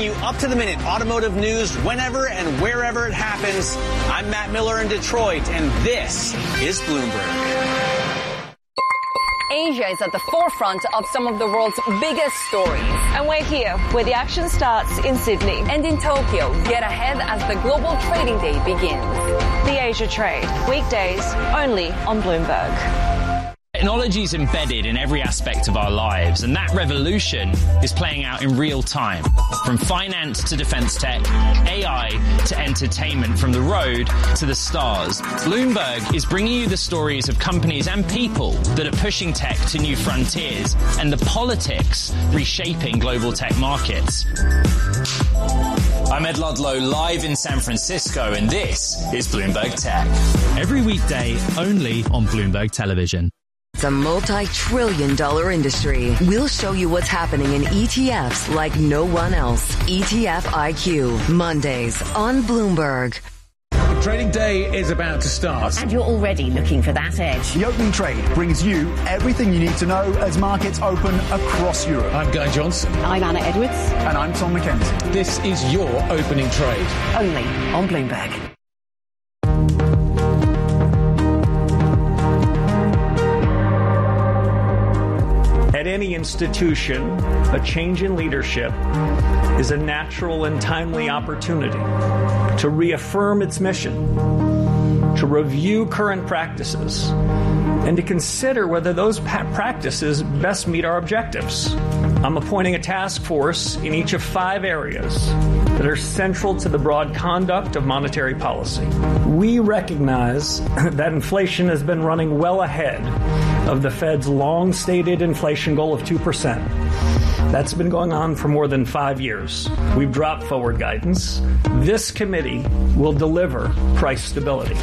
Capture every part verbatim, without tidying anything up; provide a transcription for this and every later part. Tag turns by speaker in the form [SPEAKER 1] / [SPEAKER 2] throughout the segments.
[SPEAKER 1] you up-to-the-minute automotive news whenever and wherever it happens. I'm Matt Miller in Detroit, and this is Bloomberg.
[SPEAKER 2] Asia is at the forefront of some of the world's biggest stories.
[SPEAKER 3] And we're here, where the action starts in Sydney.
[SPEAKER 2] And in Tokyo, get ahead as the global trading day begins.
[SPEAKER 3] The Asia Trade, weekdays only on Bloomberg.
[SPEAKER 4] Technology is embedded in every aspect of our lives, and that revolution is playing out in real time. From finance to defense tech, A I to entertainment, from the road to the stars. Bloomberg is bringing you the stories of companies and people that are pushing tech to new frontiers, and the politics reshaping global tech markets. I'm Ed Ludlow, live in San Francisco, and this is Bloomberg Tech.
[SPEAKER 5] Every weekday only on Bloomberg Television.
[SPEAKER 6] It's a multi-trillion dollar industry. We'll show you what's happening in E T Fs like no one else. E T F I Q, Mondays on Bloomberg.
[SPEAKER 7] The trading day is about to start.
[SPEAKER 8] And you're already looking for that edge.
[SPEAKER 9] The Opening Trade brings you everything you need to know as markets open across Europe.
[SPEAKER 7] I'm Guy Johnson.
[SPEAKER 8] I'm Anna Edwards.
[SPEAKER 9] And I'm Tom McKenzie.
[SPEAKER 7] This is your Opening Trade.
[SPEAKER 8] Only on Bloomberg.
[SPEAKER 10] At any institution, a change in leadership is a natural and timely opportunity to reaffirm its mission, to review current practices, and to consider whether those practices best meet our objectives. I'm appointing a task force in each of five areas that are central to the broad conduct of monetary policy. We recognize that inflation has been running well ahead of the Fed's long-stated inflation goal of two percent. That's been going on for more than five years. We've dropped forward guidance. This committee will deliver price stability.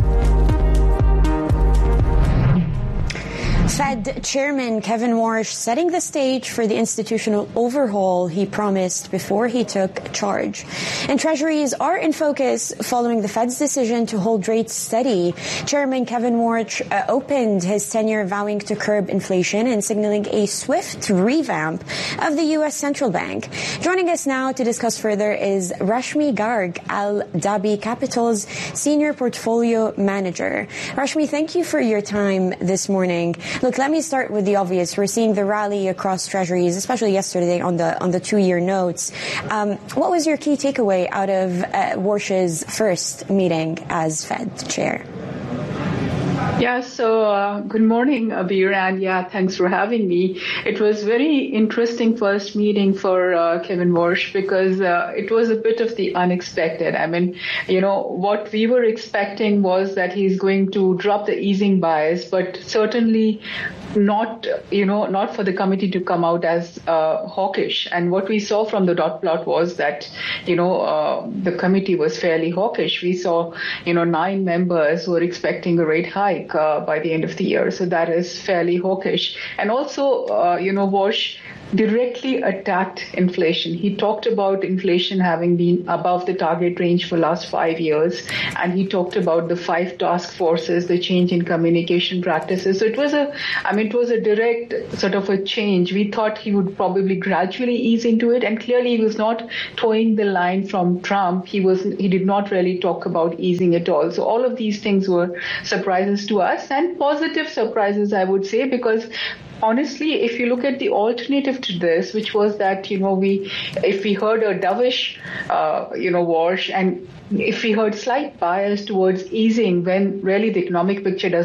[SPEAKER 11] Fed Chairman Kevin Warsh setting the stage for the institutional overhaul he promised before he took charge. And treasuries are in focus following the Fed's decision to hold rates steady. Chairman Kevin Warsh uh, opened his tenure vowing to curb inflation and signaling a swift revamp of the U S Central Bank. Joining us now to discuss further is Rashmi Garg, Al Dhabi Capital's Senior Portfolio Manager. Rashmi, thank you for your time this morning. Look, let me start with the obvious. We're seeing the rally across treasuries, especially yesterday on the on the two-year notes. Um, what was your key takeaway out of uh, Warsh's first meeting as Fed chair?
[SPEAKER 12] Yeah, so uh, good morning, Abir, and yeah, thanks for having me. It was very interesting first meeting for uh, Kevin Warsh because uh, it was a bit of the unexpected. I mean, you know, what we were expecting was that he's going to drop the easing bias, but certainly not, you know, not for the committee to come out as uh, hawkish. And what we saw from the dot plot was that, you know, uh, the committee was fairly hawkish. We saw, you know, nine members who were expecting a rate hike uh, by the end of the year. So that is fairly hawkish. And also, uh, you know, Warsh directly attacked inflation. He talked about inflation having been above the target range for last five years. And he talked about the five task forces, the change in communication practices. So it was a, I mean, it was a direct sort of a change. We thought he would probably gradually ease into it. And clearly he was not towing the line from Trump. He was, he did not really talk about easing at all. So all of these things were surprises to us and positive surprises, I would say, because honestly, if you look at the alternative to this, which was that, you know, we, if we heard a dovish, uh, you know, Warsh, and if we heard slight bias towards easing when really the economic picture does